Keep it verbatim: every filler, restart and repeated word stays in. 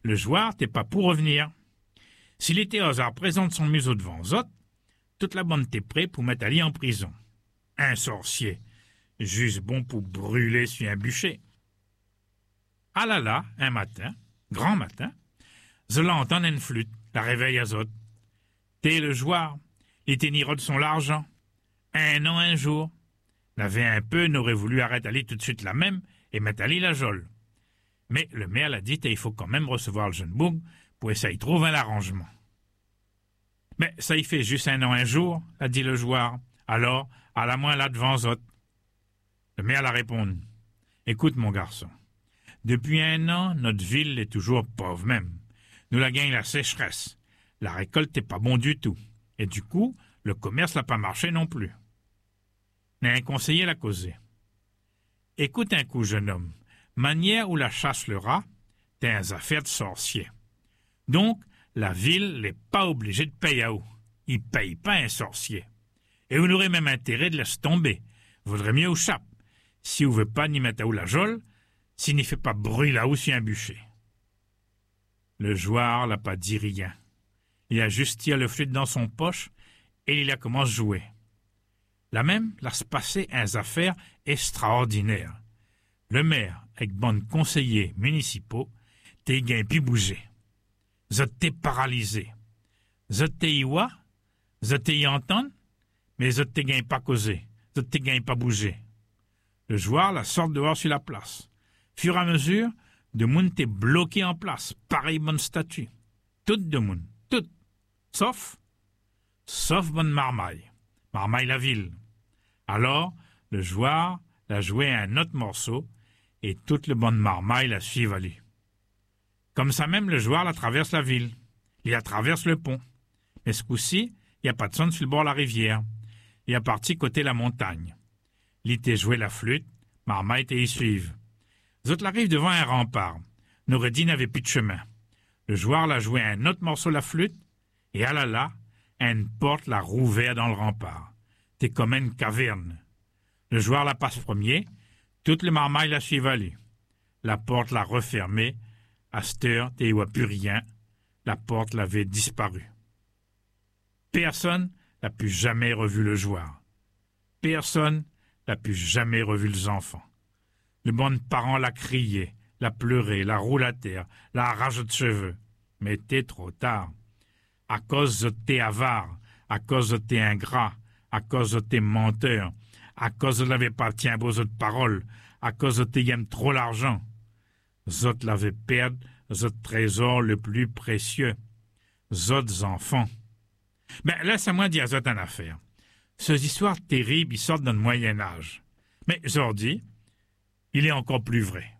le joueur t'est pas pour revenir. Si l'été hasard présente son museau devant Zot, toute la bande t'est prêt pour mettre Ali en prison. Un sorcier, juste bon pour brûler sur un bûcher. Ah là là, un matin, grand matin, Zola entend une flûte, la réveille à Zot. T'es le joueur, il t'énirode son l'argent. Un an, un jour. N'avait un peu, n'aurait voulu arrêter Ali tout de suite la même et mettre Ali la geôle. Mais le maire l'a dit et il faut quand même recevoir le jeune boug pour essayer de trouver un arrangement. Mais ça y fait juste un an, un jour, a dit le joueur. Alors, à la moins là devant Zot. Le maire l'a répondu. Écoute, mon garçon, depuis un an, notre ville est toujours pauvre même. Nous la gagne la sécheresse. La récolte n'est pas bon du tout. Et du coup, le commerce n'a pas marché non plus. Mais un conseiller l'a causé. Écoute un coup, jeune homme. Manière où la chasse le rat, t'es un affaire de sorcier. Donc, la ville n'est pas obligée de payer à vous. Il paye pas un sorcier. Et vous n'aurez même intérêt de laisser tomber. Vaudrait mieux au chape. Si vous veut pas ni mettre à vous la geôle, s'il n'y fait pas bruit là-haut sur un bûcher. Le joueur n'a pas dit rien. Il a juste tiré le flûte dans son poche et il a commencé à jouer. Là même, là se passait un affaire extraordinaire. Le maire, avec bon conseillers municipaux, t'es gain pu bouger. Zot t'es paralysé. Zot t'es y wa, zot t'es y entendre, mais zot t'es gain pas causé, zot t'es gain pas bouger. Le joueur la sort dehors sur la place. Fur et à mesure, de moun t'es bloqué en place, pareil bonne statue. Tout de moun, tout. Sauf, sauf bonne marmaille. Marmaille la ville. Alors, le joueur l'a joué un autre morceau et toute le bonne marmaille la suive à lui. Comme ça même, le joueur la traverse la ville. Il la traverse le pont. Mais ce coup-ci, il n'y a pas de son sur le bord de la rivière. Il est parti côté la montagne. Il était joué la flûte, marmaille et y suivent. Les autres arrivent devant un rempart. Noureddin n'avait plus de chemin. Le joueur l'a joué un autre morceau la flûte et ah là là, une porte l'a rouvert dans le rempart. T'es comme une caverne. Le joueur la passe premier, toute le marmaille la suivent à lui. La porte l'a refermée. À cette heure, t'es vois plus rien. La porte l'avait disparu. Personne n'a plus jamais revu le joueur. Personne n'a plus jamais revu les enfants. Le bon parent l'a crié, l'a pleuré, l'a roulé à terre, l'a arraché de cheveux. Mais t'es trop tard. À cause de t'es avare, à cause de t'es ingrat, à cause de t'es menteur, à cause de l'avait pas tient beaux autres paroles, à cause de t'es aime trop l'argent. Zot l'avait perdu, zot trésor le plus précieux, zot enfants. Ben, laisse-moi dire zot une affaire. Ces histoires terribles, ils sortent dans le Moyen-Âge. Mais, aujourd'hui, il est encore plus vrai.